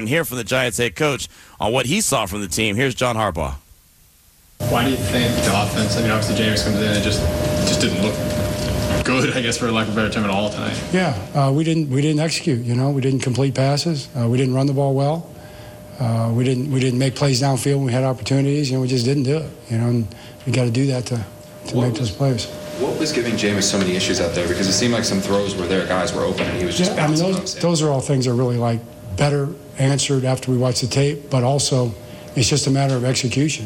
hear from the Giants head coach on what he saw from the team. Here's John Harbaugh. Why do you think the offense, obviously Jameis comes in and it just didn't look good, I guess, for lack of a better term, at all tonight? Yeah, we didn't execute, we didn't complete passes. We didn't run the ball well. We didn't make plays downfield when we had opportunities. We just didn't do it, and we got to do that to make those plays. What was giving Jameis so many issues out there? Because it seemed like some throws where their guys were open and he was just bouncing those are all things that are really better answered after we watch the tape, but also it's just a matter of execution.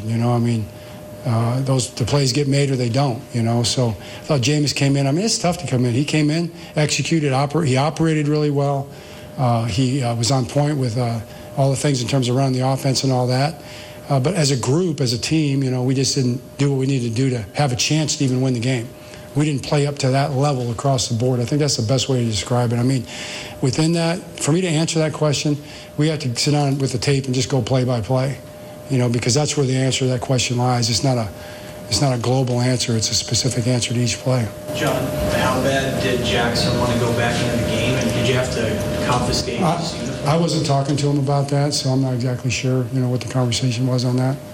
The plays get made or they don't. So I thought Jameis came in. It's tough to come in. He came in, executed, he operated really well. He was on point with all the things in terms of running the offense and all that. But as a group, as a team, we just didn't do what we needed to do to have a chance to even win the game. We didn't play up to that level across the board. I think that's the best way to describe it. Within that, for me to answer that question, we have to sit down with the tape and just go play by play, because that's where the answer to that question lies. It's not a global answer. It's a specific answer to each play. John, how bad did Jackson want to go back into the game, and did you have to confiscate his uniform? I wasn't talking to him about that, so I'm not exactly sure, what the conversation was on that.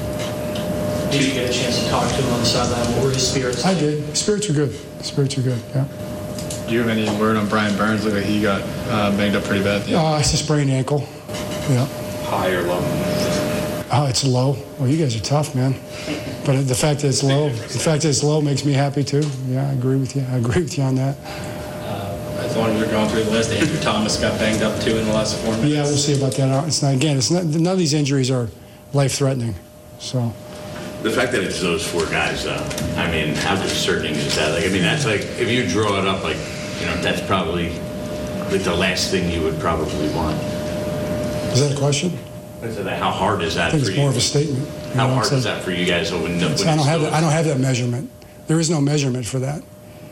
Did you get a chance to talk to him on the sideline? What were his spirits like? I did. Spirits are good, yeah. Do you have any word on Brian Burns? Looked like he got banged up pretty bad. It's a sprained ankle, yeah. High or low? It's low. Well, you guys are tough, man. But the fact that it's low makes me happy, too. Yeah, I agree with you on that. As long as you're going through the list, Andrew Thomas got banged up, too, in the last 4 minutes. Yeah, we'll see about that. None of these injuries are life-threatening, so... The fact that it's those four guys, how discerning is that? That's if you draw it up, that's probably the last thing you would probably want. Is that a question? How hard is that for you? I think it's more of a statement. How hard is that for you guys? I don't have that measurement. There is no measurement for that.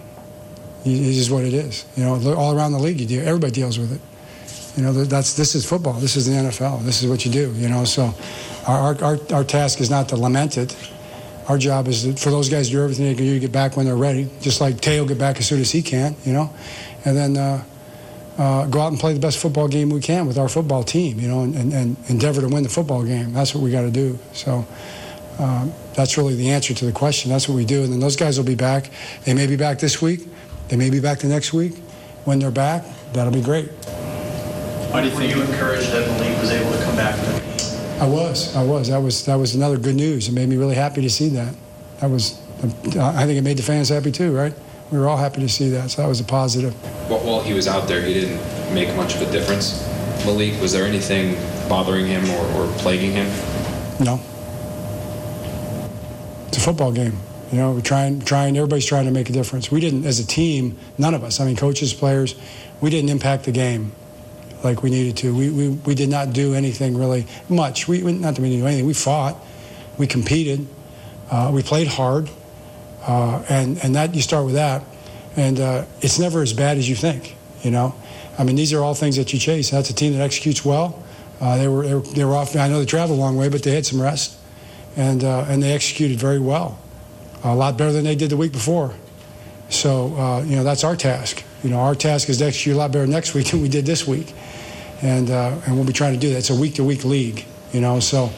It is what it is. All around the league, everybody deals with it. This is football. This is the NFL. This is what you do. So our task is not to lament it. Our job is for those guys to do everything they can do to get back when they're ready. Just like Teo get back as soon as he can. And then go out and play the best football game we can with our football team. And endeavor to win the football game. That's what we got to do. So. That's really the answer to the question. That's what we do. And then those guys will be back. They may be back this week. They may be back the next week. When they're back, that'll be great. Why do you think you encouraged that Malik was able to come back to the game? I was. That was another good news. It made me really happy to see that. I think it made the fans happy too, right? We were all happy to see that, so that was a positive. While he was out there, he didn't make much of a difference. Malik, was there anything bothering him or plaguing him? No. It's a football game. We're trying. Everybody's trying to make a difference. We didn't, as a team, none of us. Coaches, players, we didn't impact the game like we needed to. We did not do anything really much. Not that we didn't do anything. We fought. We competed. We played hard. And that you start with that. And it's never as bad as you think. These are all things that you chase. That's a team that executes well. They were off. I know they traveled a long way, but they had some rest, and they executed very well. A lot better than they did the week before. So, that's our task. Our task is to execute a lot better next week than we did this week. And we'll be trying to do that. It's a week-to-week league, So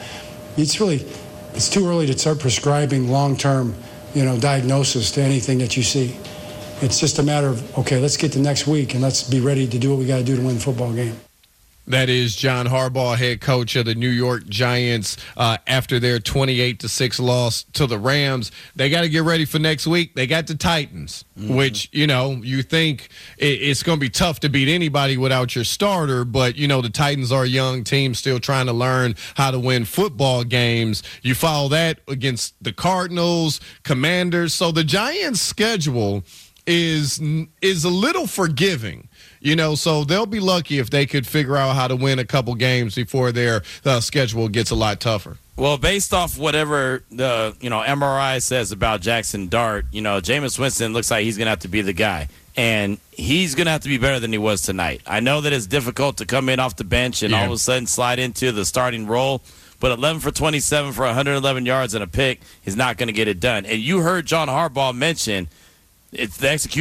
it's too early to start prescribing long-term, diagnosis to anything that you see. It's just a matter of, okay, let's get to next week and let's be ready to do what we got to do to win the football game. That is John Harbaugh, head coach of the New York Giants, after their 28-6 loss to the Rams. They got to get ready for next week. They got the Titans, which, you think it's going to be tough to beat anybody without your starter. But, the Titans are a young team still trying to learn how to win football games. You follow that against the Cardinals, Commanders. So the Giants' schedule is a little forgiving. So they'll be lucky if they could figure out how to win a couple games before their schedule gets a lot tougher. Well, based off whatever the MRI says about Jackson Dart, Jameis Winston looks like he's going to have to be the guy. And he's going to have to be better than he was tonight. I know that it's difficult to come in off the bench and all of a sudden slide into the starting role, but 11 for 27 for 111 yards and a pick is not going to get it done. And you heard John Harbaugh mention it's the execution.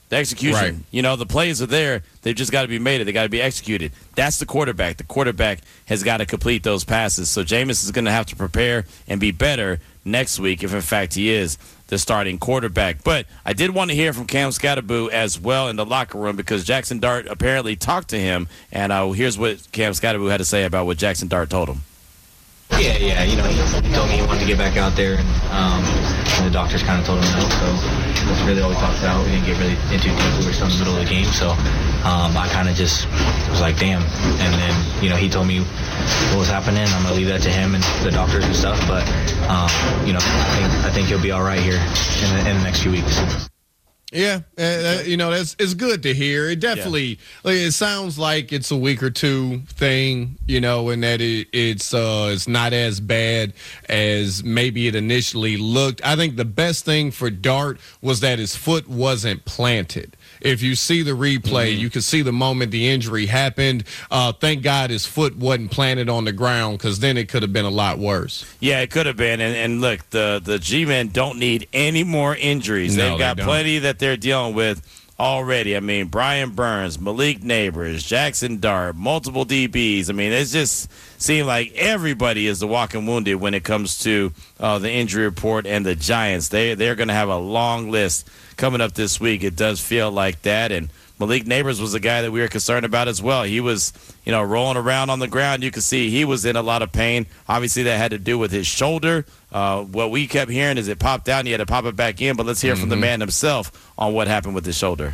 The execution. Right. You know, the plays are there. They've just got to be made. They got to be executed. That's the quarterback. The quarterback has got to complete those passes. So Jameis is going to have to prepare and be better next week if, in fact, he is the starting quarterback. But I did want to hear from Cam Skattebo as well in the locker room because Jackson Dart apparently talked to him. And here's what Cam Skattebo had to say about what Jackson Dart told him. Yeah. You know, he told me he wanted to get back out there, and the doctors kind of told him no. So that's really all we talked about. We didn't get really into it deep. We were still in the middle of the game, so I kind of just was like, damn. And then, you know, he told me what was happening. I'm gonna leave that to him and the doctors and stuff. But you know, I think he'll be all right here in the next few weeks. Yeah, you know, it's good to hear. It definitely, it sounds like it's a week or two thing, you know, and that it's not as bad as maybe it initially looked. I think the best thing for Dart was that his foot wasn't planted. If you see the replay, you can see the moment the injury happened. Thank God his foot wasn't planted on the ground because then it could have been a lot worse. Yeah, it could have been. And look, the G-men don't need any more injuries. No, They've got they don't. plenty that they're dealing with already. I mean, Brian Burns, Malik Neighbors, Jackson Dart, multiple DBs. I mean, it just seems like everybody is the walking wounded when it comes to the injury report and the Giants. They're going to have a long list coming up this week. It does feel like that. And Malik Neighbors was a guy that we were concerned about as well. He was, you know, rolling around on the ground. You could see he was in a lot of pain. Obviously, that had to do with his shoulder. What we kept hearing is it popped out and he had to pop it back in. But let's hear from the man himself on what happened with his shoulder.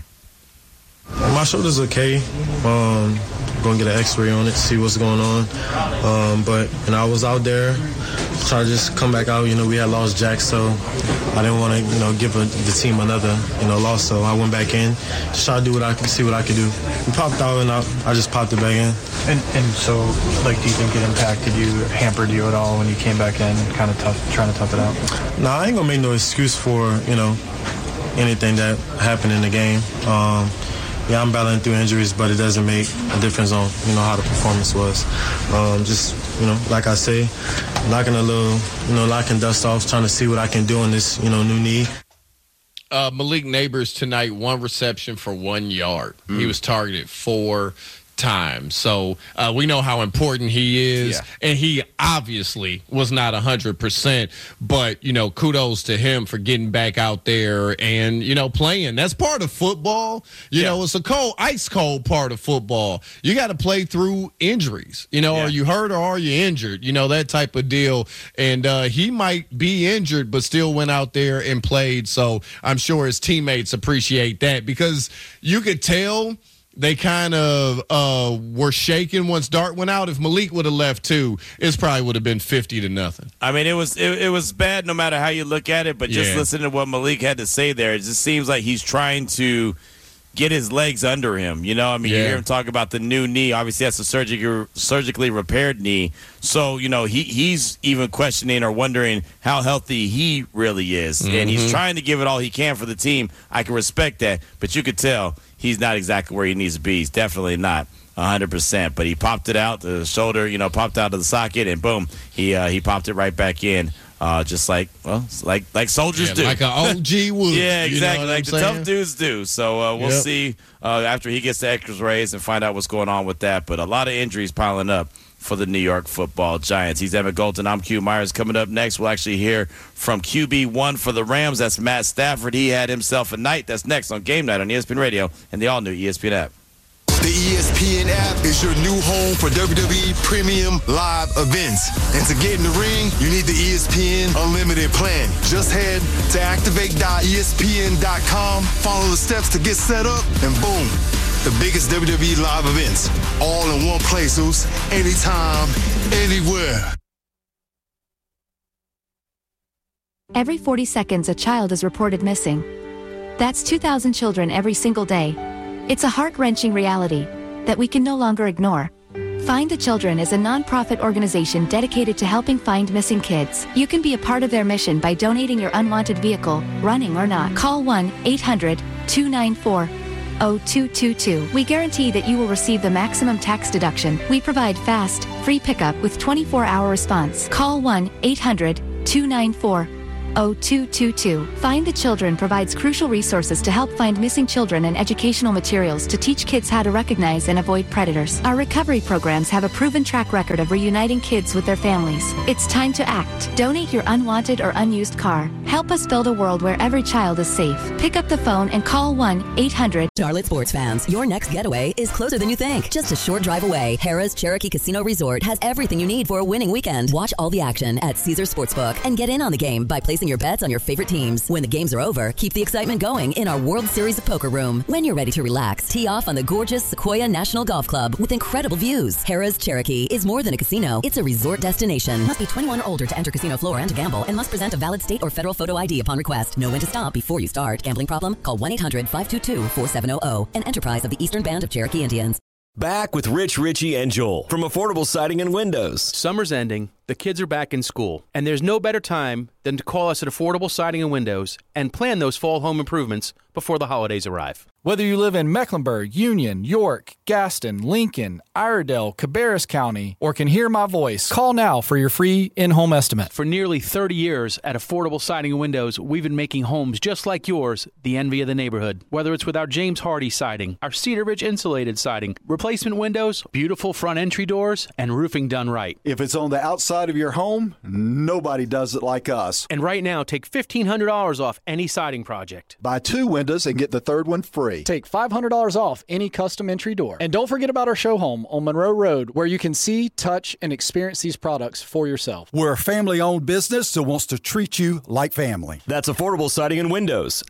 My shoulder's okay. Going to get an x-ray on it, see what's going on. But, you know, I was out there, trying to just come back out. You know, we had lost Jack, so I didn't want to, you know, give the team another, you know, loss. So I went back in, just try to do what I could, see what I could do. We popped out, and I just popped it back in. And so, like, do you think it impacted you, hampered you at all when you came back in, kind of trying to tough it out? Nah, I ain't going to make no excuse for, you know, anything that happened in the game. Yeah, I'm battling through injuries, but it doesn't make a difference on, you know, how the performance was. Just, you know, like I say, knocking dust off, trying to see what I can do on this, you know, new knee. Malik Neighbors tonight, 1 reception for 1 yard. He was targeted 4 times. So we know how important he is. Yeah. And he obviously was not 100%. But, you know, kudos to him for getting back out there and, you know, playing. That's part of football. You know, it's a ice cold part of football. You got to play through injuries. You know, are you hurt or are you injured? You know, that type of deal. And he might be injured but still went out there and played. So I'm sure his teammates appreciate that because you could tell they kind of were shaking once Dart went out. If Malik would have left too, it probably would have been 50-0. I mean, it was bad no matter how you look at it, but just listening to what Malik had to say there, it just seems like he's trying to get his legs under him. You know, I mean, you hear him talk about the new knee. Obviously, that's a surgically repaired knee. So, you know, he's even questioning or wondering how healthy he really is. And he's trying to give it all he can for the team. I can respect that. But you could tell he's not exactly where he needs to be. He's definitely not 100%. But he popped it out. The shoulder, you know, popped out of the socket. And, boom, he popped it right back in. Just like soldiers do. Like an OG would. Yeah, exactly. You know like the tough dudes do. So we'll see after he gets the X-rays and find out what's going on with that. But a lot of injuries piling up for the New York Football Giants. He's Evan Golden. I'm Q Myers. Coming up next, we'll actually hear from QB1 for the Rams. That's Matt Stafford. He had himself a night. That's next on Game Night on ESPN Radio and the all-new ESPN app. The ESPN app is your new home for WWE Premium Live events. And to get in the ring, you need the ESPN Unlimited plan. Just head to activate.espn.com, follow the steps to get set up, and boom, the biggest WWE live events, all in one place, Zeus, anytime, anywhere. Every 40 seconds, a child is reported missing. That's 2,000 children every single day. It's a heart-wrenching reality that we can no longer ignore. Find the Children is a non-profit organization dedicated to helping find missing kids. You can be a part of their mission by donating your unwanted vehicle, running or not. Call 1-800-294-0222. We guarantee that you will receive the maximum tax deduction. We provide fast, free pickup with 24-hour response. Call 1-800-294-0222. 0222. Find the Children provides crucial resources to help find missing children and educational materials to teach kids how to recognize and avoid predators. Our recovery programs have a proven track record of reuniting kids with their families. It's time to act. Donate your unwanted or unused car. Help us build a world where every child is safe. Pick up the phone and call 1-800. Charlotte sports fans, your next getaway is closer than you think. Just a short drive away, Harrah's Cherokee Casino Resort has everything you need for a winning weekend. Watch all the action at Caesars Sportsbook and get in on the game by placing your bets on your favorite teams. When the games are over, keep the excitement going in our World Series of Poker room. When you're ready to relax, tee off on the gorgeous Sequoia National Golf Club with incredible views. Harrah's Cherokee is more than a casino. It's a resort destination. Must be 21 or older to enter casino floor and to gamble, and must present a valid state or federal photo ID upon request. Know when to stop before you start. Gambling problem? Call 1-800-522-4700. An enterprise of the Eastern Band of Cherokee Indians. Back with Rich, Richie, and Joel from Affordable Siding and Windows. Summer's ending, the kids are back in school, and there's no better time than to call us at Affordable Siding and Windows and plan those fall home improvements before the holidays arrive. Whether you live in Mecklenburg, Union, York, Gaston, Lincoln, Iredell, Cabarrus County, or can hear my voice, call now for your free in-home estimate. For nearly 30 years at Affordable Siding and Windows, we've been making homes just like yours the envy of the neighborhood. Whether it's with our James Hardy siding, our Cedar Ridge insulated siding, replacement windows, beautiful front entry doors, and roofing done right. If it's on the outside of your home, nobody does it like us. And right now, take $1,500 off any siding project. Buy 2 windows and get the third one free. Take $500 off any custom entry door. And don't forget about our show home on Monroe Road, where you can see, touch, and experience these products for yourself. We're a family-owned business that wants to treat you like family. That's Affordable Siding and Windows,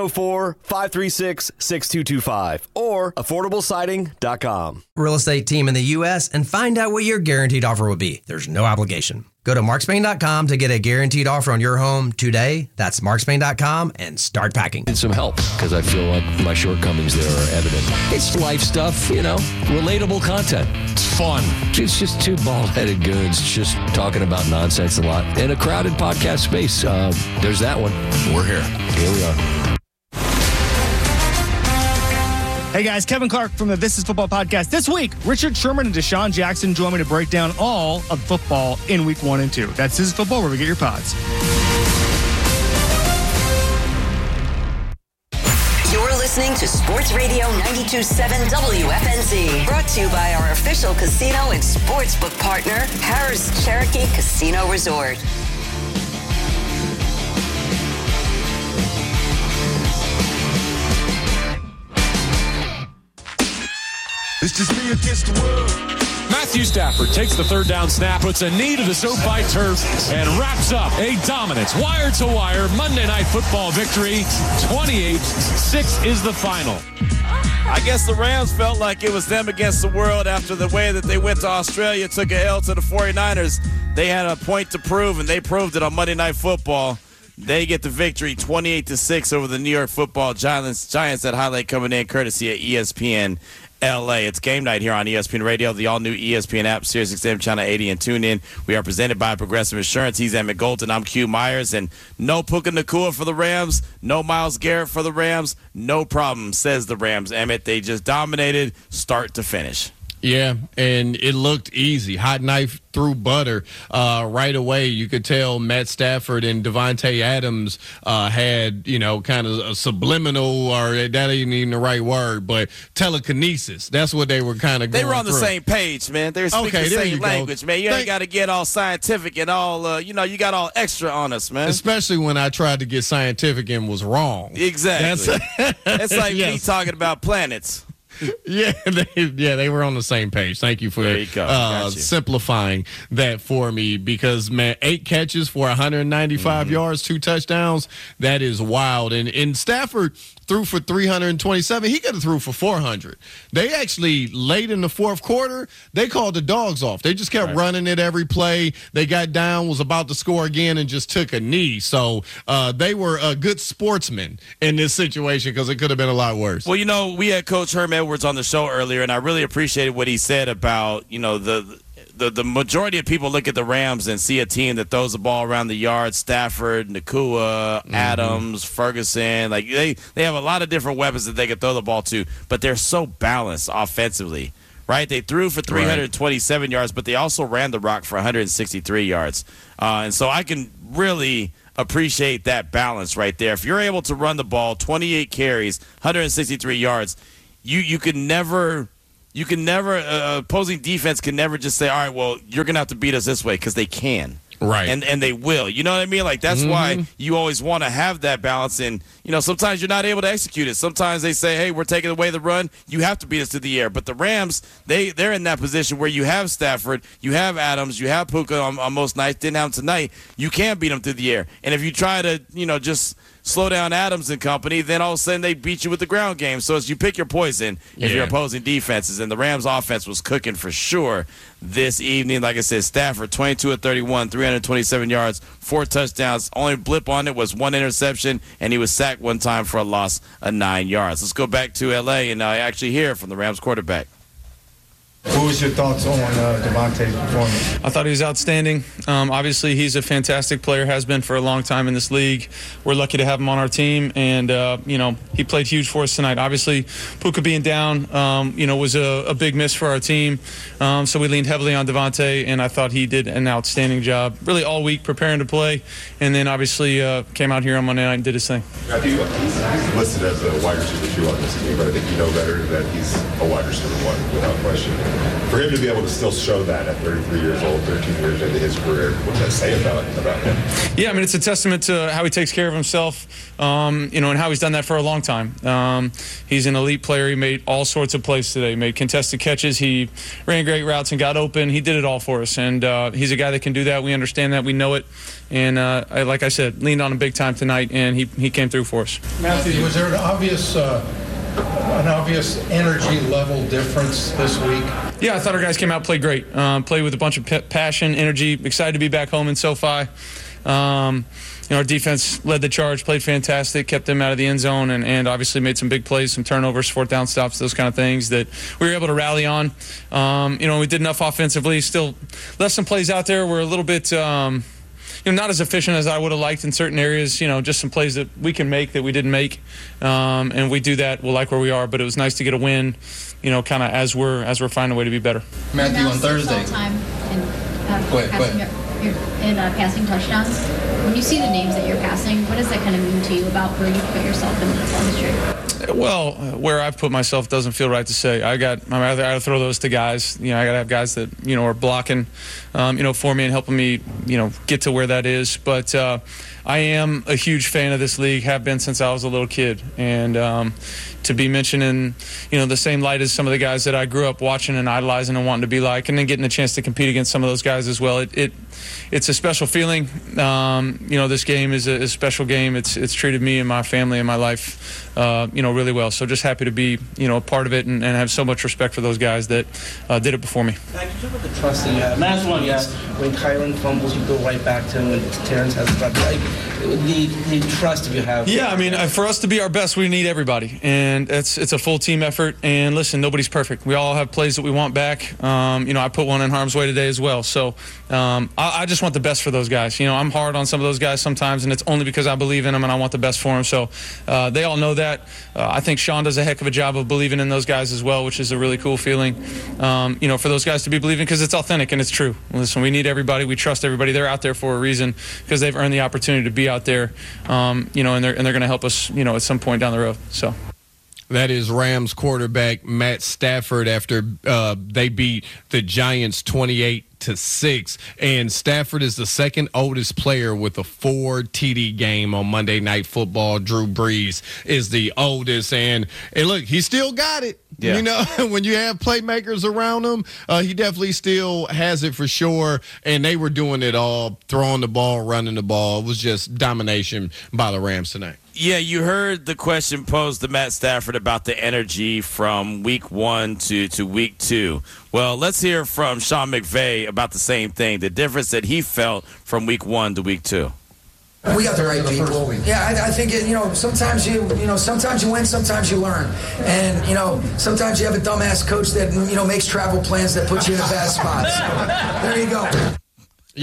704-536-6225 or affordablesiding.com. Real estate team in the U.S. and find out what your guaranteed offer will be. There's no obligation. Go to markspain.com to get a guaranteed offer on your home today. That's markspain.com and start packing. Need some help because I feel like my shortcomings there are evident. It's life stuff, relatable content. It's fun. It's just two bald-headed goons just talking about nonsense a lot. In a crowded podcast space, there's that one. We're here. Here we are. Hey guys, Kevin Clark from the This Is Football podcast. This week, Richard Sherman and Deshaun Jackson join me to break down all of football in week 1 and 2. That's This Is Football, where we get your pods. You're listening to Sports Radio 92.7 WFNZ. Brought to you by our official casino and sportsbook partner, Harrah's Cherokee Casino Resort. It's just me against the world. Matthew Stafford takes the third down snap, puts a knee to the SoFi turf, and wraps up a dominant wire-to-wire Monday Night Football victory. 28-6 is the final. I guess the Rams felt like it was them against the world after the way that they went to Australia, took a L to the 49ers. They had a point to prove, and they proved it on Monday Night Football. They get the victory 28-6 over the New York Football Giants. That highlight coming in courtesy of ESPN LA. It's game night here on ESPN Radio, the all-new ESPN app, SiriusXM Channel 80, and tune in. We are presented by Progressive Insurance. He's Emmett Golden. I'm Q Myers. And no Puka Nacua for the Rams, no Myles Garrett for the Rams. No problem, says the Rams. Emmett, they just dominated start to finish. Yeah, and it looked easy. Hot knife through butter right away. You could tell Matt Stafford and Devontae Adams had, kind of a subliminal, or that ain't even the right word, but telekinesis. That's what they were kind of going They were on the through. same page, man. They were speaking the same language, man. You ain't got to get all scientific and all, you got all extra on us, man. Especially when I tried to get scientific and was wrong. Exactly. It's like me talking about planets. They were on the same page. Thank you for simplifying that for me, because, man, 8 catches for 195 yards, 2 touchdowns. That is wild. And Stafford threw for 327. He could have threw for 400. They actually, late in the fourth quarter, they called the dogs off. They just kept running it every play. They got down, was about to score again, and just took a knee. So they were a good sportsmen in this situation, because it could have been a lot worse. Well, we had Coach Herm Edwards on the show earlier, and I really appreciated what he said about, the majority of people look at the Rams and see a team that throws the ball around the yard. Stafford, Nacua, Adams, Ferguson. Like they have a lot of different weapons that they can throw the ball to, but they're so balanced offensively, right? They threw for 327 yards, but they also ran the rock for 163 yards. And so I can really appreciate that balance right there. If you're able to run the ball, 28 carries, 163 yards, you can never opposing defense can never just say, all right, well, you're going to have to beat us this way, because they can. Right. And they will. You know what I mean? Like, that's why you always want to have that balance. And, sometimes you're not able to execute it. Sometimes they say, hey, we're taking away the run. You have to beat us to the air. But the Rams, they're in that position where you have Stafford, you have Adams, you have Puka on most nights. Didn't have them tonight. You can't beat them through the air. And if you try to, just slow down Adams and company, then all of a sudden they beat you with the ground game. So as you pick your poison if you're opposing defenses. And the Rams offense was cooking for sure this evening. Like I said, Stafford, 22 of 31, 327 yards, 4 touchdowns. Only blip on it was 1 interception, and he was sacked one time for a loss of 9 yards. Let's go back to L.A. and actually hear from the Rams quarterback. What was your thoughts on Davante's performance? I thought he was outstanding. Obviously, he's a fantastic player, has been for a long time in this league. We're lucky to have him on our team, and, he played huge for us tonight. Obviously, Puka being down, was a big miss for our team, so we leaned heavily on Davante, and I thought he did an outstanding job really all week preparing to play, and then obviously came out here on Monday night and did his thing. Matthew, he's listed as a wide receiver 2 on this team, but I think you know better that he's a wide receiver 1 without question. For him to be able to still show that at 33 years old, 13 years into his career, what does that say about him? Yeah, I mean, it's a testament to how he takes care of himself, and how he's done that for a long time. He's an elite player. He made all sorts of plays today. He made contested catches. He ran great routes and got open. He did it all for us, and he's a guy that can do that. We understand that. We know it. And like I said, leaned on him big time tonight, and he came through for us. Matthew, was there an obvious energy level difference this week? Yeah, I thought our guys came out and played great. Played with a bunch of passion, energy, excited to be back home in SoFi. Our defense led the charge, played fantastic, kept them out of the end zone, and obviously made some big plays, some turnovers, 4th down stops, those kind of things that we were able to rally on. We did enough offensively. Still left some plays out there. We're a little bit not as efficient as I would have liked in certain areas, just some plays that we can make that we didn't make. And we do that. We'll like where we are, but it was nice to get a win, kind of as we're finding a way to be better. Matthew, on Thursday. Passing touchdowns. When you see the names that you're passing, what does that kind of mean to you about where you put yourself in this industry? Well, where I've put myself doesn't feel right to say. I gotta throw those to guys. I gotta have guys that are blocking, for me and helping me, get to where that is. But I am a huge fan of this league. Have been since I was a little kid, and to be mentioned in the same light as some of the guys that I grew up watching and idolizing and wanting to be like, and then getting a chance to compete against some of those guys as well. It's a special feeling. This game is a special game. It's treated me and my family and my life, really well. So just happy to be, a part of it and have so much respect for those guys that did it before me. Can you talk about the trust that you have? Last one, yes. When Kyron fumbles, you go right back to him. When Terrence has the trust that you have. Yeah, I mean, for us to be our best, we need everybody, and it's a full team effort. And listen, nobody's perfect. We all have plays that we want back. I put one in harm's way today as well. So I just want the best for those guys. I'm hard on some of those guys sometimes, and it's only because I believe in them and I want the best for them. So they all know that. I think Sean does a heck of a job of believing in those guys as well, which is a really cool feeling. For those guys to be believing because it's authentic and it's true. Listen, we need everybody. We trust everybody. They're out there for a reason because they've earned the opportunity to be out there. And they're going to help us. At some point down the road. So. That is Rams quarterback Matt Stafford after they beat the Giants 28-6. And Stafford is the second oldest player with a 4 TD game on Monday Night Football. Drew Brees is the oldest. And look, he still got it. Yeah. When you have playmakers around him, he definitely still has it for sure. And they were doing it all, throwing the ball, running the ball. It was just domination by the Rams tonight. Yeah, you heard the question posed to Matt Stafford about the energy from week 1 to week 2. Well, let's hear from Sean McVay about the same thing, the difference that he felt from week 1 to week 2. We got the right people. Yeah, I think sometimes you win, sometimes you learn, and sometimes you have a dumbass coach that makes travel plans that puts you in a bad spot. So, there you go. Yeah.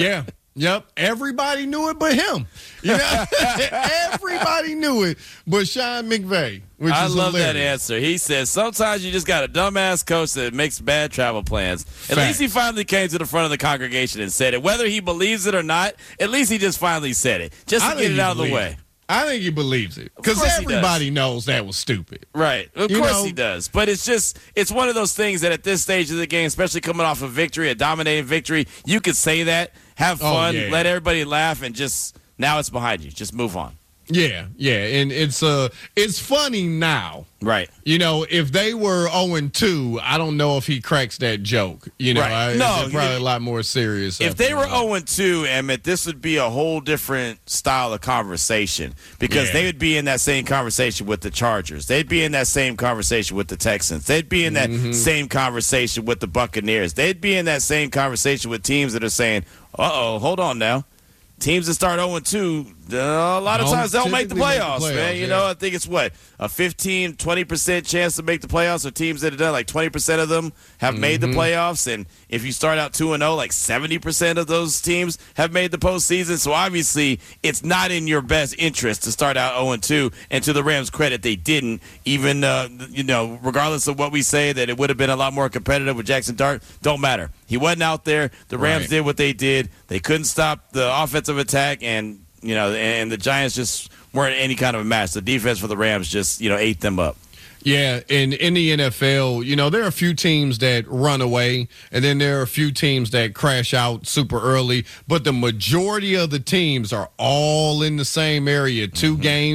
Yep. Everybody knew it but him. You know? Everybody knew it but Sean McVay, which I is love hilarious. that answer. He says, sometimes you just got a dumbass coach that makes bad travel plans. At least he finally came to the front of the congregation and said it. Whether he believes it or not, at least he just finally said it. Just to get it out of the way. I think he believes it because everybody knows that was stupid. Right. Of course he does. But it's one of those things that at this stage of the game, especially coming off a victory, a dominating victory, you could say that, have fun, let everybody laugh, and just now it's behind you. Just move on. Yeah, and it's funny now. Right. You know, if they were 0-2, I don't know if he cracks that joke. You know, Right. it's probably a lot more serious. If they were 0-2, Emmett, this would be a whole different style of conversation because they would be in that same conversation with the Chargers. They'd be in that same conversation with the Texans. They'd be in that same conversation with the Buccaneers. They'd be in that same conversation with teams that are saying, hold on now. Teams that start 0-2, a lot of times don't make the playoffs, man. You know, I think it's a 15, 20% chance to make the playoffs, or teams that have done like 20% of them have made the playoffs. And if you start out 2-0, like 70% of those teams have made the postseason. So obviously, it's not in your best interest to start out 0-2. And to the Rams' credit, they didn't. Even, regardless of what we say, that it would have been a lot more competitive with Jackson Dart, don't matter. He wasn't out there. The Rams did what they did. They couldn't stop the offensive attack, and the Giants just weren't any kind of a match. The defense for the Rams just, ate them up. Yeah, and in the NFL, there are a few teams that run away, and then there are a few teams that crash out super early, but the majority of the teams are all in the same area, 2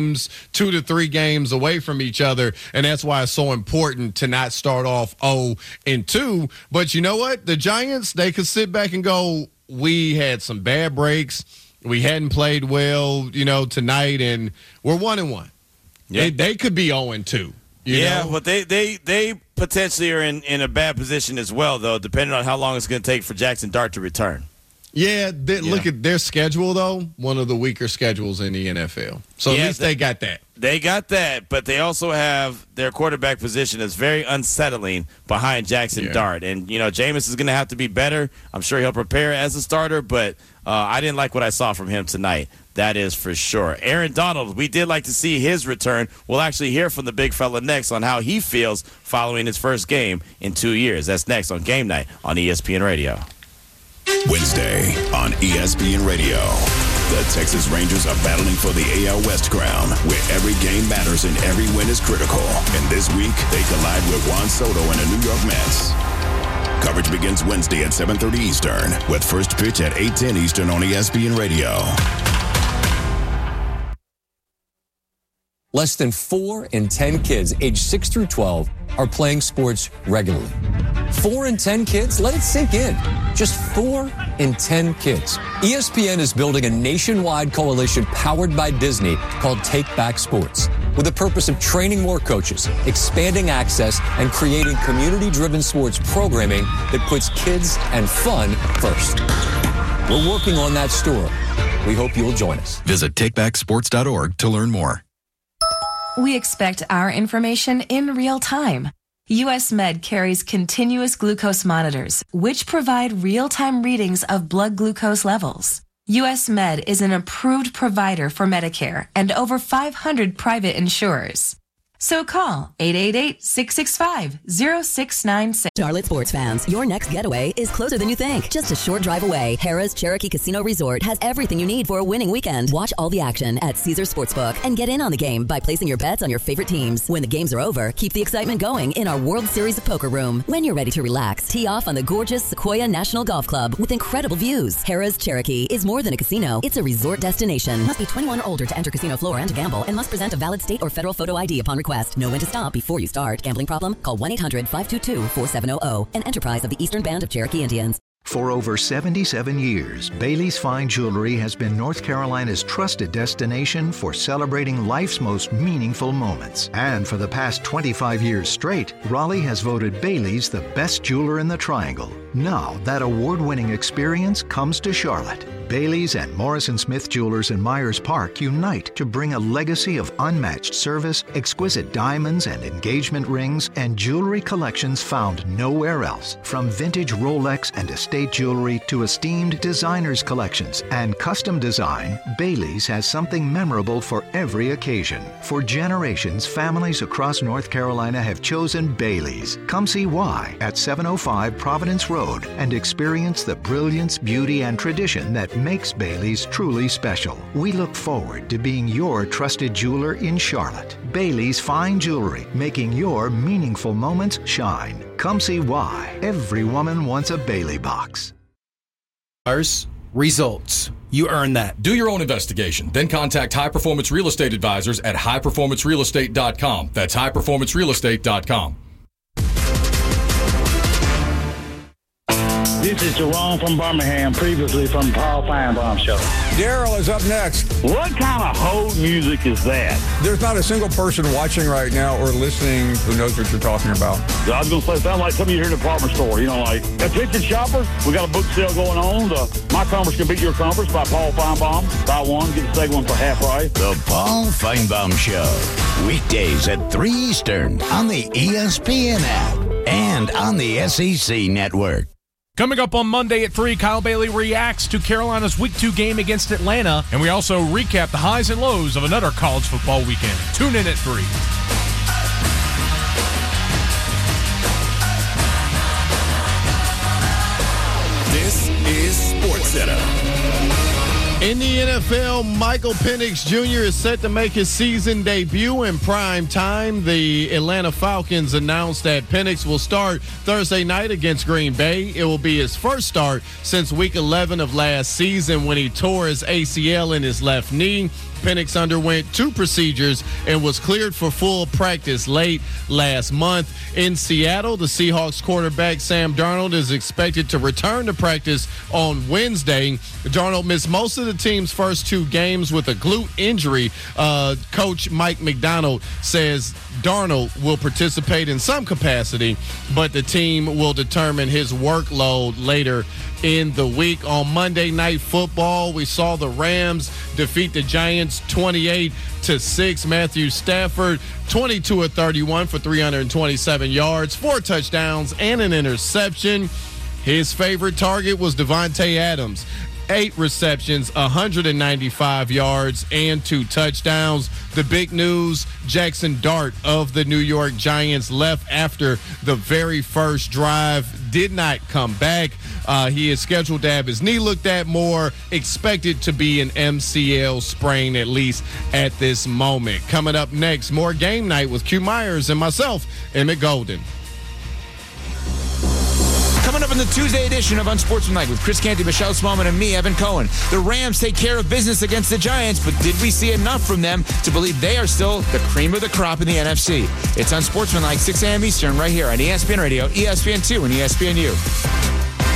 to 3 games away from each other, and that's why it's so important to not start off 0-2. But you know what? The Giants, they could sit back and go, we had some bad breaks. We hadn't played well, tonight, and we're 1-1. Yeah. They could be 0-2. But they potentially are in a bad position as well, though, depending on how long it's going to take for Jackson Dart to return. Yeah, look at their schedule, though. One of the weaker schedules in the NFL. So at least they got that. They got that, but they also have their quarterback position is very unsettling behind Jackson Dart. And, Jameis is going to have to be better. I'm sure he'll prepare as a starter, but I didn't like what I saw from him tonight. That is for sure. Aaron Donald, we did like to see his return. We'll actually hear from the big fella next on how he feels following his first game in 2 years. That's next on Game Night on ESPN Radio. Wednesday on ESPN Radio. The Texas Rangers are battling for the AL West crown, where every game matters and every win is critical. And this week, they collide with Juan Soto and the New York Mets. Coverage begins Wednesday at 7:30 Eastern, with first pitch at 8:10 Eastern on ESPN Radio. Less than 4 in 10 kids aged 6 through 12 are playing sports regularly. 4 in 10 kids? Let it sink in. Just 4 in 10 kids. ESPN is building a nationwide coalition powered by Disney called Take Back Sports, with the purpose of training more coaches, expanding access, and creating community-driven sports programming that puts kids and fun first. We're working on that story. We hope you'll join us. Visit takebacksports.org to learn more. We expect our information in real time. US Med carries continuous glucose monitors, which provide real-time readings of blood glucose levels. US Med is an approved provider for Medicare and over 500 private insurers. So call 888-665-0696. Charlotte sports fans, your next getaway is closer than you think. Just a short drive away, Harrah's Cherokee Casino Resort has everything you need for a winning weekend. Watch all the action at Caesars Sportsbook and get in on the game by placing your bets on your favorite teams. When the games are over, keep the excitement going in our World Series of Poker room. When you're ready to relax, tee off on the gorgeous Sequoia National Golf Club with incredible views. Harrah's Cherokee is more than a casino. It's a resort destination. Must be 21 or older to enter casino floor and to gamble, and must present a valid state or federal photo ID upon request. Know when to stop before you start. Gambling problem? Call 1-800-522-4700. An enterprise of the Eastern Band of Cherokee Indians. For over 77 years, Bailey's Fine Jewelry has been North Carolina's trusted destination for celebrating life's most meaningful moments. And for the past 25 years straight, Raleigh has voted Bailey's the best jeweler in the Triangle. Now, that award-winning experience comes to Charlotte. Bailey's and Morrison Smith Jewelers in Myers Park unite to bring a legacy of unmatched service, exquisite diamonds and engagement rings, and jewelry collections found nowhere else. From vintage Rolex and estate jewelry to esteemed designers collections and custom design, Bailey's has something memorable for every occasion. For generations, families across North Carolina have chosen Bailey's. Come see why at 705 Providence Road and experience the brilliance, beauty, and tradition that makes Bailey's truly special. We look forward to being your trusted jeweler in Charlotte. Bailey's Fine Jewelry, making your meaningful moments shine. Come see why. Every woman wants a Bailey box. Results. You earn that. Do your own investigation. Then contact High Performance Real Estate Advisors at highperformancerealestate.com. That's highperformancerealestate.com. This is Jerome from Birmingham, previously from Paul Feinbaum Show. Daryl is up next. What kind of hold music is that? There's not a single person watching right now or listening who knows what you're talking about. I was going to say, sound like some of you here in the department store. You know, like, attention shoppers, we got a book sale going on. My Conference Can Beat Your Conference by Paul Feinbaum. Buy one, get the second one for half price. The Paul Feinbaum Show. Weekdays at 3 Eastern on the ESPN app and on the SEC Network. Coming up on Monday at 3, Kyle Bailey reacts to Carolina's Week 2 game against Atlanta, and we also recap the highs and lows of another college football weekend. Tune in at 3. This is SportsCenter. In the NFL, Michael Penix Jr. is set to make his season debut in prime time. The Atlanta Falcons announced that Penix will start Thursday night against Green Bay. It will be his first start since Week 11 of last season when he tore his ACL in his left knee. Penix underwent 2 procedures and was cleared for full practice late last month. In Seattle, the Seahawks quarterback Sam Darnold is expected to return to practice on Wednesday. Darnold missed most of the team's first 2 games with a glute injury. Coach Mike McDonald says Darnold will participate in some capacity, but the team will determine his workload later in the week. On Monday Night Football, we saw the Rams defeat the Giants 28-6. Matthew Stafford, 22 of 31 for 327 yards, 4 touchdowns, and an interception. His favorite target was Devontae Adams. 8 receptions, 195 yards, and 2 touchdowns. The big news, Jackson Dart of the New York Giants left after the very first drive, did not come back. He is scheduled to have his knee looked at more, expected to be an MCL sprain, at least at this moment. Coming up next, more Game Night with Q Myers and myself, Emmett Golden. Coming up in the Tuesday edition of Unsportsmanlike with Chris Canty, Michelle Smallman, and me, Evan Cohen. The Rams take care of business against the Giants, but did we see enough from them to believe they are still the cream of the crop in the NFC? It's Unsportsmanlike, 6 a.m. Eastern, right here on ESPN Radio, ESPN2, and ESPNU.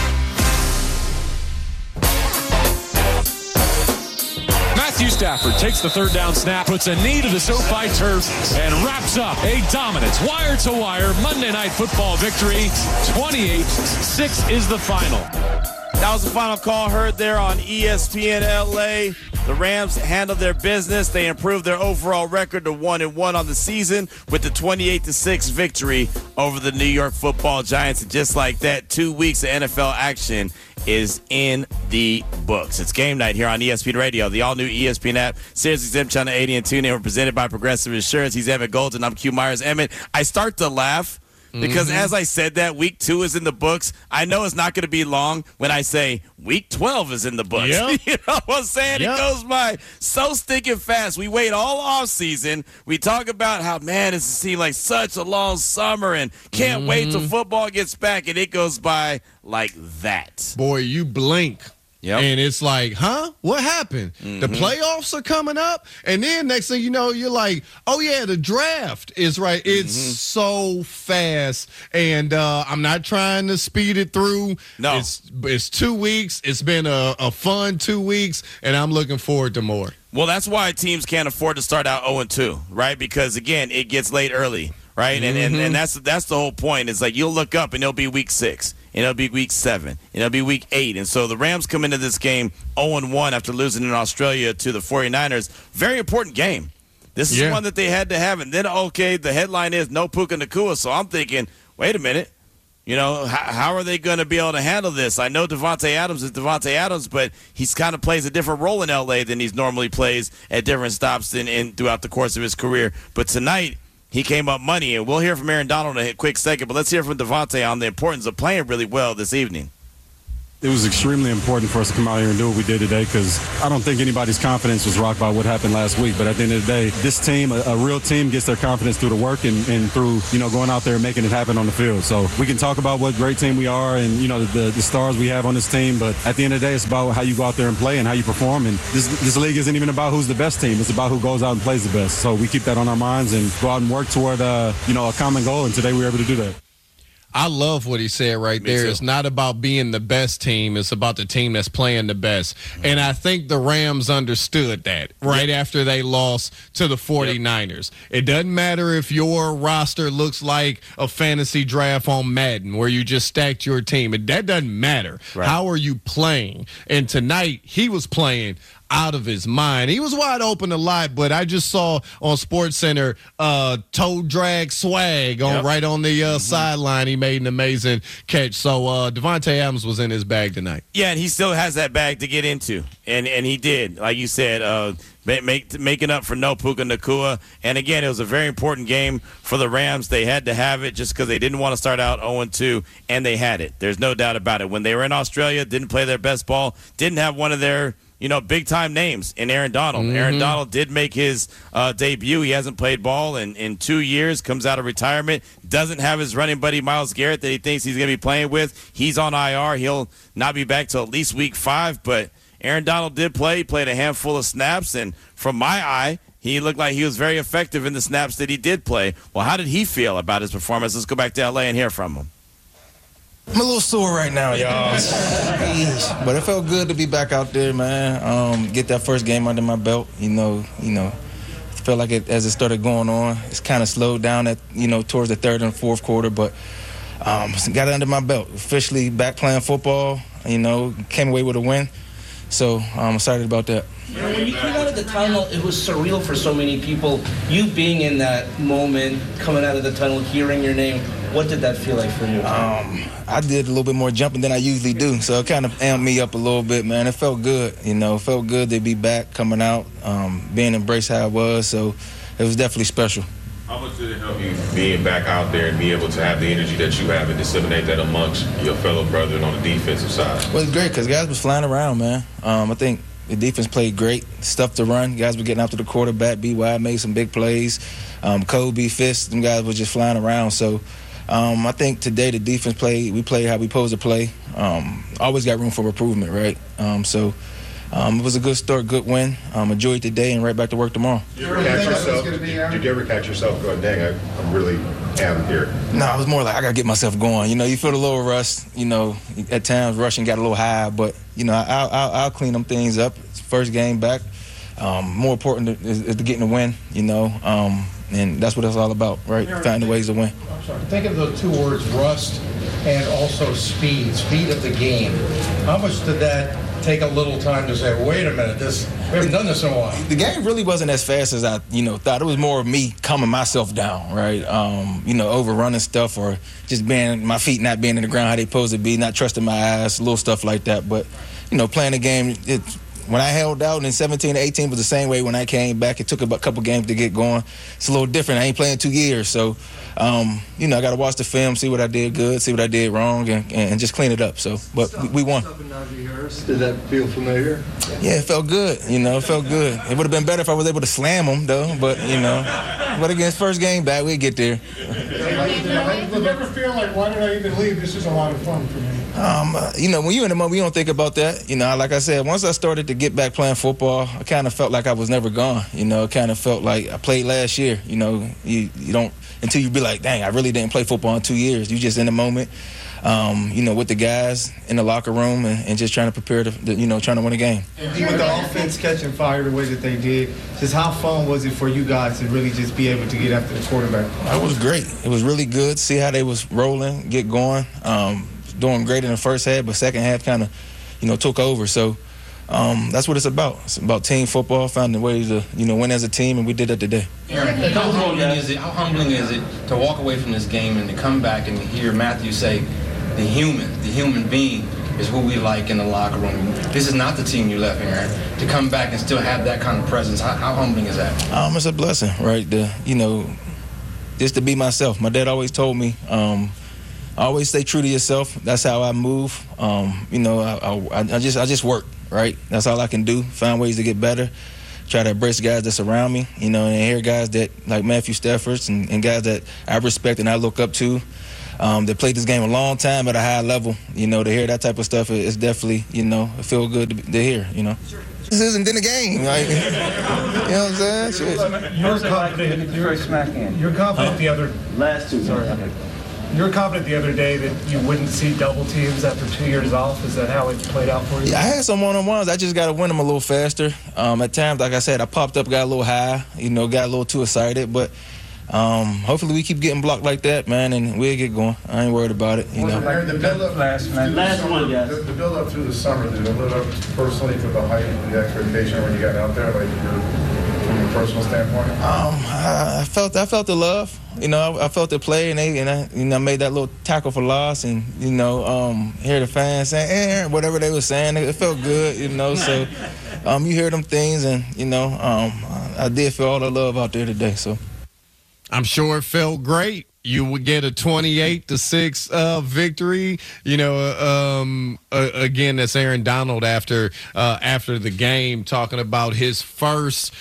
Matthew Stafford takes the third down snap, puts a knee to the SoFi turf, and wraps up a dominant wire-to-wire Monday Night Football victory. 28-6 is the final. That was the final call heard there on ESPN LA. The Rams handled their business. They improved their overall record to 1-1 on the season with the 28-6 victory over the New York Football Giants. And just like that, 2 weeks of NFL action is in the books. It's Game Night here on ESPN Radio, the all-new ESPN app, SiriusXM Channel 80 and TuneIn. We're presented by Progressive Insurance. He's Emmett Golden. I'm Q Myers. Emmett, I start to laugh because as I said that, Week 2 is in the books. I know it's not going to be long when I say Week 12 is in the books. Yep. You know what I'm saying? Yep. It goes by so stinking fast. We wait all off season. We talk about how, man, it's seemed like such a long summer and can't wait till football gets back, and it goes by like that. Boy, you blink. Yep. And it's like, huh? What happened? The playoffs are coming up. And then next thing you know, you're like, oh, yeah, the draft is right. It's so fast. And I'm not trying to speed it through. No. It's 2 weeks. It's been a fun 2 weeks, and I'm looking forward to more. Well, that's why teams can't afford to start out 0-2, right? Because, again, it gets late early. Right, and that's the whole point. It's like you'll look up and it'll be Week 6, and it'll be week 7, and it'll be week 8. And so the Rams come into this game 0-1 after losing in Australia to the 49ers. Very important game. This is one that they had to have. And then, okay, the headline is no Puka Nacua. So I'm thinking, wait a minute. You know, how are they going to be able to handle this? I know Devontae Adams is Devontae Adams, but he's kind of plays a different role in L.A. than he normally plays at different stops throughout the course of his career. But tonight, he came up money, and we'll hear from Aaron Donald in a quick second. But let's hear from Devontae on the importance of playing really well this evening. It was extremely important for us to come out here and do what we did today because I don't think anybody's confidence was rocked by what happened last week. But at the end of the day, this team, a real team, gets their confidence through the work and through, going out there and making it happen on the field. So we can talk about what great team we are and, the stars we have on this team. But at the end of the day, it's about how you go out there and play and how you perform. And this league isn't even about who's the best team. It's about who goes out and plays the best. So we keep that on our minds and go out and work toward, a common goal. And today we were able to do that. I love what he said right there. It's not about being the best team. It's about the team that's playing the best. And I think the Rams understood that right after they lost to the 49ers. It doesn't matter if your roster looks like a fantasy draft on Madden where you just stacked your team. That doesn't matter. Right. How are you playing? And tonight he was playing out of his mind. He was wide open a lot, but I just saw on SportsCenter toe drag swag right on the sideline. He made an amazing catch. So Devontae Adams was in his bag tonight. Yeah, and he still has that bag to get into, and he did, like you said, making up for no Puka Nacua. And again, it was a very important game for the Rams. They had to have it just because they didn't want to start out 0-2, and they had it. There's no doubt about it. When they were in Australia, didn't play their best ball, didn't have one of their big-time names in Aaron Donald. Mm-hmm. Aaron Donald did make his debut. He hasn't played ball in 2 years, comes out of retirement, doesn't have his running buddy Myles Garrett that he thinks he's going to be playing with. He's on IR. He'll not be back till at least week 5, but Aaron Donald did play. He played a handful of snaps, and from my eye, he looked like he was very effective in the snaps that he did play. Well, how did he feel about his performance? Let's go back to L.A. and hear from him. I'm a little sore right now, y'all. But it felt good to be back out there, man. Get that first game under my belt. It felt like as it started going on, it's kind of slowed down towards the third and fourth quarter. But got it under my belt. Officially back playing football. Came away with a win. So I'm excited about that. When you came out of the tunnel, it was surreal for so many people. You being in that moment, coming out of the tunnel, hearing your name, what did that feel like for you? I did a little bit more jumping than I usually do, so it kind of amped me up a little bit, man. It felt good, It felt good to be back, coming out, being embraced how I was, so it was definitely special. How much did it help you being back out there and be able to have the energy that you have and disseminate that amongst your fellow brethren on the defensive side? Well, it's great because guys was flying around, man. I think the defense played great, stuff to run. Guys were getting after the quarterback. B.Y. made some big plays. Kobe, Fist, them guys were just flying around. So I think today the defense we played how we supposed to play. Always got room for improvement, right? It was a good start, good win. Enjoyed today and right back to work tomorrow. Did you ever catch yourself going, dang, I'm really am here? No, it was more like I got to get myself going. You feel a little rust. At times rushing got a little high, but, I'll clean them things up. It's first game back. More important is to getting a win, and that's what it's all about, right? Finding ways to win. I'm sorry. Think of those two words, rust and also speed of the game. How much did that take a little time to say, wait a minute, we haven't done this in a while? The game really wasn't as fast as I, thought. It was more of me calming myself down, right? Overrunning stuff or just my feet not being in the ground how they supposed to be, not trusting my eyes, little stuff like that. But, playing the game, when I held out in 17 to 18 was the same way when I came back. It took a couple games to get going. It's a little different. I ain't playing 2 years, so I got to watch the film, see what I did good, see what I did wrong, and just clean it up. So, but we won. Did that feel familiar? Yeah, it felt good. It felt good. It would have been better if I was able to slam them, though. But but again, first game back, we'd get there. Did you ever feel like, why did I even leave? This is a lot of fun for me. When you're in the moment, you don't think about that. Like I said, once I started to get back playing football, I kind of felt like I was never gone. It kind of felt like I played last year. You don't until you be like, dang, I really didn't play football in 2 years. You just in the moment, with the guys in the locker room and just trying to prepare to trying to win a game. And with the offense catching fire the way that they did, just how fun was it for you guys to really just be able to get after the quarterback? It was great. It was really good. See how they was rolling, get going. doing great in the first half, but second half kind of, took over. So that's what it's about. It's about team football, finding ways to, win as a team, and we did that today. Aaron, how humbling is it to walk away from this game and to come back and hear Matthew say, the human being is who we like in the locker room. This is not the team you left, Aaron. To come back and still have that kind of presence, how humbling is that? It's a blessing, right? Just to be myself. My dad always told me, always stay true to yourself. That's how I move. I just work, right? That's all I can do. Find ways to get better. Try to embrace guys that's around me, and hear guys that like Matthew Stafford and guys that I respect and I look up to. That played this game a long time at a high level. To hear that type of stuff is definitely, it feel good to hear. Sure. This isn't in the game. Like, you know what I'm saying? You're confident the other last two. Sorry. You were confident the other day that you wouldn't see double teams after 2 years off. Is that how it played out for you? Yeah, I had some one-on-ones. I just got to win them a little faster. At times, like I said, I popped up, got a little high, got a little too excited. But hopefully we keep getting blocked like that, man, and we'll get going. I ain't worried about it. The build-up last one, guys. The build-up through the summer, did it live up personally to the height of the expectation when you got out there, from a personal standpoint? I felt the love. I felt the play, and I made that little tackle for loss, and hear the fans saying whatever they were saying, it felt good, So you hear them things, and I did feel all the love out there today. So I'm sure it felt great. You would get a 28-6 victory. Again, that's Aaron Donald after the game, talking about his first,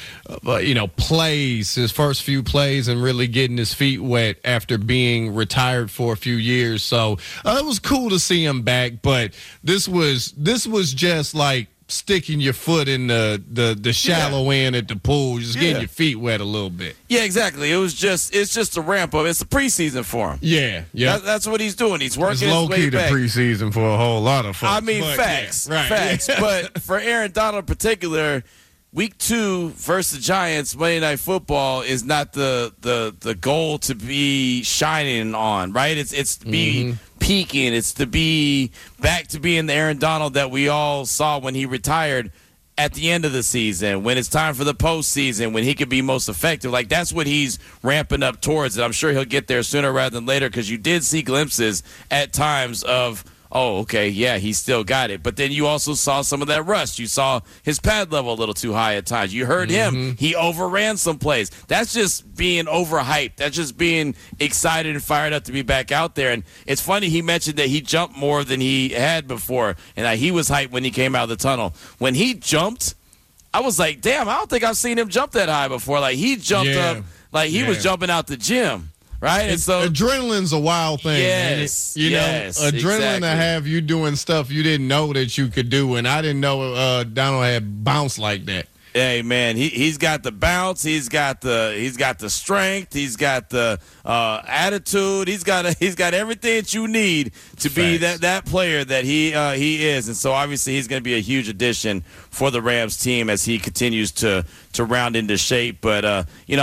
plays, his first few plays, and really getting his feet wet after being retired for a few years. So it was cool to see him back. But this was just like sticking your foot in the shallow end at the pool, just getting your feet wet a little bit. Yeah, exactly. It's just a ramp up. It's the preseason for him. Yeah. That's what he's doing. He's working his way back. It's low-key the preseason for a whole lot of folks. I mean, facts. Yeah, right. Facts. But for Aaron Donald in particular, Week 2 versus the Giants, Monday Night Football is not the goal to be shining on, right? It's to be peaking. It's to be back to being the Aaron Donald that we all saw when he retired at the end of the season, when it's time for the postseason, when he could be most effective. Like, that's what he's ramping up towards. And I'm sure he'll get there sooner rather than later, because you did see glimpses at times of, oh, okay, yeah, he still got it. But then you also saw some of that rust. You saw his pad level a little too high at times. You heard him. He overran some plays. That's just being overhyped. That's just being excited and fired up to be back out there. And it's funny, he mentioned that he jumped more than he had before, and he was hyped when he came out of the tunnel. When he jumped, I was like, damn, I don't think I've seen him jump that high before. Like, he jumped up like he was jumping out the gym. Right, and so adrenaline's a wild thing. Yes, adrenaline exactly. To have you doing stuff you didn't know that you could do, and I didn't know Donald had bounce like that. Hey man, he's got the bounce, he's got the strength, he's got the attitude, he's got everything that you need to be that player that he is, and so obviously he's going to be a huge addition for the Rams team as he continues to round into shape. But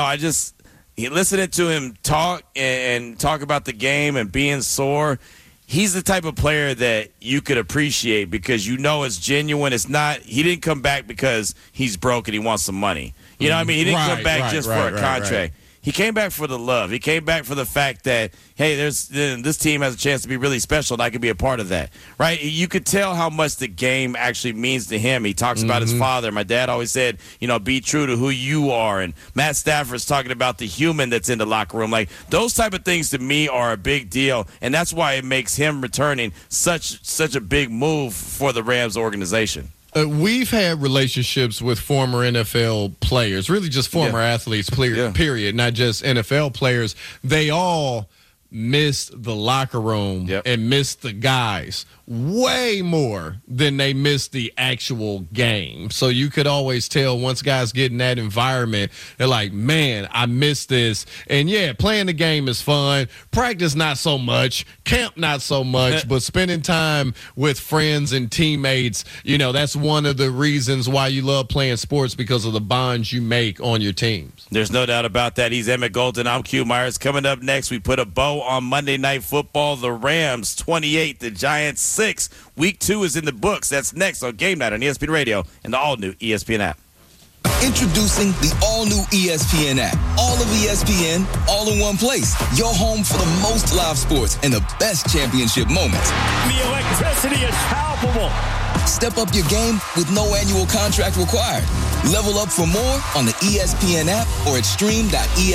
listening to him talk and talk about the game and being sore, he's the type of player that you could appreciate because it's genuine. It's not, he didn't come back because he's broke and he wants some money. You know what I mean? He didn't come back just for a contract. Right. He came back for the love. He came back for the fact that, hey, this team has a chance to be really special, and I could be a part of that, right? You could tell how much the game actually means to him. He talks about his father. My dad always said, be true to who you are. And Matt Stafford's talking about the human that's in the locker room. Like, those type of things to me are a big deal, and that's why it makes him returning such a big move for the Rams organization. We've had relationships with former NFL players, really just former athletes, period, not just NFL players. They all missed the locker room and missed the guys. way more than they missed the actual game. So you could always tell once guys get in that environment, they're like, man, I missed this. And yeah, playing the game is fun. Practice not so much. Camp not so much. But spending time with friends and teammates, you know, that's one of the reasons why you love playing sports, because of the bonds you make on your teams. There's no doubt about that. He's Emmett Golden. I'm Q Myers. Coming up next, we put a bow on Monday Night Football. The Rams 28, the Giants 6. Week 2 is in the books. That's next on Game Night on ESPN Radio and the all-new ESPN app. Introducing the all-new ESPN app. All of ESPN, all in one place. Your home for the most live sports and the best championship moments. The electricity is palpable. Step up your game with no annual contract required. Level up for more on the ESPN app or at stream.espn.com.